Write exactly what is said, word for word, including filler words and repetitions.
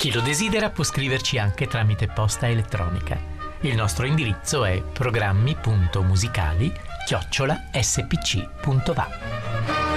Chi lo desidera può scriverci anche tramite posta elettronica. Il nostro indirizzo è programmi punto musicali chiocciola s p c punto v a.